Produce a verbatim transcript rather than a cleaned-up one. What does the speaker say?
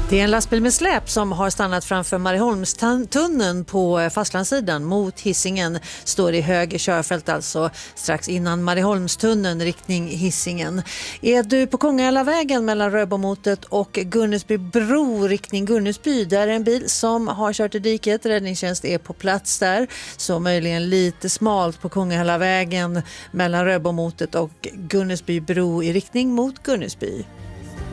Det är en lastbil med släp som har stannat framför Marieholmstunneln på fastlandssidan mot Hisingen. Står i höger körfält, alltså strax innan Marieholmstunneln, riktning Hisingen. Är du på Kongälvsvägen mellan Röbomotet och Gunnesby bro, riktning Gunnesby, där är en bil som har kört i diket. Räddningstjänst är på plats där, så möjligen lite smalt på Kongälvsvägen mellan Röbomotet och Gunnesby bro i riktning mot Gunnesby.